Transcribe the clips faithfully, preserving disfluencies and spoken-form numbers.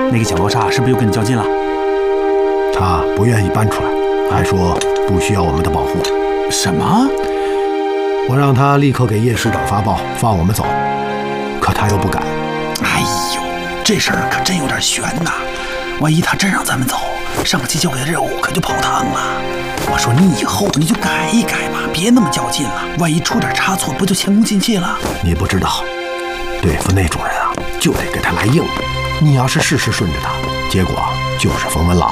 那个小罗刹是不是又跟你较劲了？ 他不愿意搬出来，还说不需要我们的保护。 什么？ 我让他立刻给叶师长发报，放我们走，可他又不敢。 哎呦，这事儿可真有点悬呐！万一他真让咱们走，上级交给的任务可就泡汤了。我说你以后你就改一改吧，别那么较劲了，万一出点差错，不就前功尽弃了？ 你不知道，对付那种人啊，就得给他来硬的。你要是事事顺着他，结果就是冯文朗。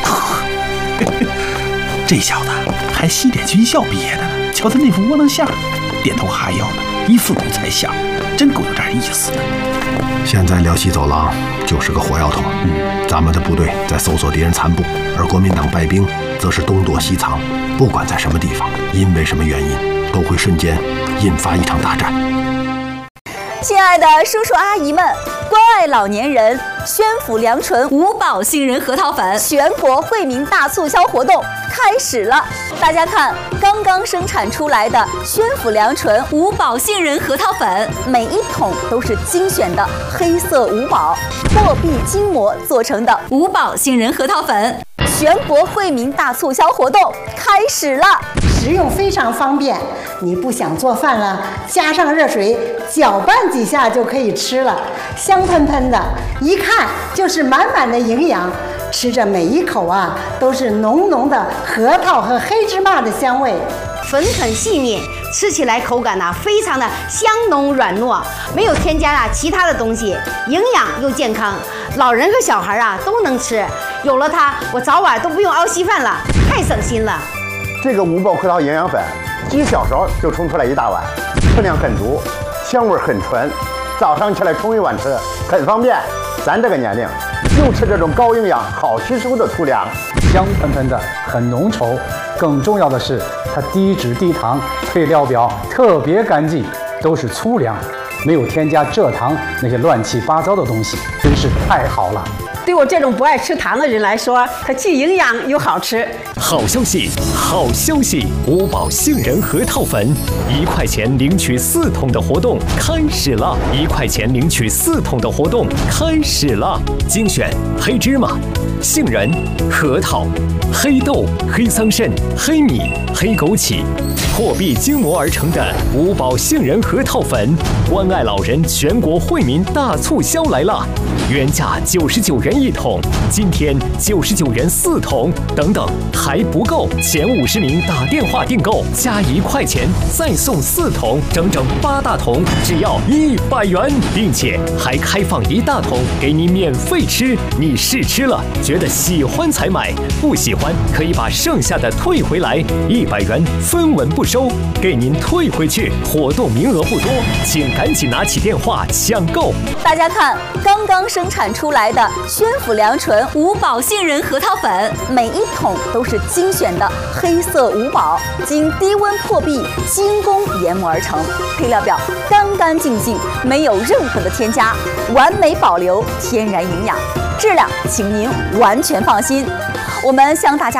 这小子还西点军校毕业的呢，瞧他那副窝囊相，点头哈腰的，一副奴才相，真够有点意思的。 现在辽西走廊就是个火药桶，嗯，咱们的部队在搜索敌人残部，而国民党败兵则是东躲西藏，不管在什么地方，因为什么原因，都会瞬间引发一场大战。 亲爱的叔叔阿姨们，关爱老年人，宣府良醇五宝杏仁核桃粉全国惠民大促销活动开始了！大家看，刚刚生产出来的宣府良醇五宝杏仁核桃粉，每一桶都是精选的黑色五宝货币筋膜做成的五宝杏仁核桃粉，全国惠民大促销活动开始了！ 食用非常方便，你不想做饭了，加上热水搅拌几下就可以吃了，香喷喷的，一看就是满满的营养。吃着每一口啊，都是浓浓的核桃和黑芝麻的香味， 粉很细腻，吃起来口感呢、啊、非常的香浓软糯，没有添加啊其他的东西，营养又健康，老人和小孩啊都能吃。有了它，我早晚都不用熬稀饭了，太省心了。 这个五宝核桃营养粉，几小勺就冲出来一大碗，分量很足，香味很纯，早上起来冲一碗吃，很方便。咱这个年龄，就吃这种高营养、好吸收的粗粮， 香喷喷的，很浓稠。更重要的是，它低脂低糖，配料表特别干净，都是粗粮，没有添加蔗糖那些乱七八糟的东西，真是太好了。 对我这种不爱吃糖的人来说，它既营养又好吃。 好消息，好消息！五宝杏仁核桃粉，一块钱领取四桶的活动开始了！一块钱领取四桶的活动开始了！精选黑芝麻、杏仁、核桃、黑豆、黑桑葚、黑米、黑枸杞，货币精磨而成的五宝杏仁核桃粉，关爱老人全国惠民大促销来了！原价九十九元一桶，今天九十九元四桶，等等还不够，前五十名打电话订购加一块钱，再送四桶，整整八大桶，只要一百元，并且还开放一大桶给你免费吃。你试吃了，觉得喜欢才买，不喜欢可以把剩下的退回来，一百元分文不收，给您退回去。活动名额不多，请赶紧拿起电话抢购。 大家看，刚刚生产出来的宣府良醇五宝杏仁核桃粉，每一桶都是精选的黑色五宝，经低温破壁精工研磨而成，配料表干干净净，没有任何的添加，完美保留天然营养，质量请您完全放心。我们向大家